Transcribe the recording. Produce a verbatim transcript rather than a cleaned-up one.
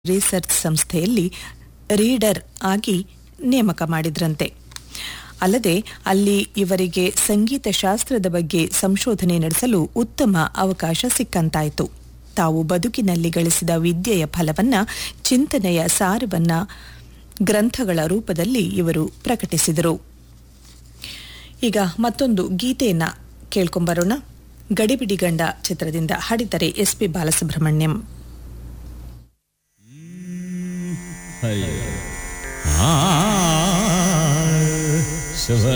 Research ಸಂಸ್ಥೆಯಲ್ಲಿ reader ಆಗಿ ನೇಮಕ ಮಾಡಿದ್ರಂತೆ. ಅಲ್ಲದೆ ಅಲ್ಲಿ ಇವರಿಗೆ ಸಂಗೀತ ಶಾಸ್ತ್ರದ ಬಗ್ಗೆ ಸಂಶೋಧನೆ ನಡೆಸಲು ಉತ್ತಮ ಅವಕಾಶ ಸಿಕ್ಕಂತಾಯಿತು. ತಾವು ಬದುಕಿನಲ್ಲಿ ಗಳಿಸಿದ ವಿದ್ಯೆಯ ಫಲವನ್ನ, ಚಿಂತನೆಯ ಸಾರವನ್ನ ಗ್ರಂಥಗಳ ರೂಪದಲ್ಲಿ ಇವರು ಪ್ರಕಟಿಸಿದರು. ಈಗ ಮತ್ತೊಂದು ಗೀತೆಯನ್ನ ಕೇಳ್ಕೊಂಬರೋಣ. ಗಡಿಬಿಡಿ ಗಂಡ ಚಿತ್ರದಿಂದ ಹಾಡಿದರೆ ಎಸ್ ಪಿ ಬಾಲಸುಬ್ರಹ್ಮಣ್ಯಂ. ಆ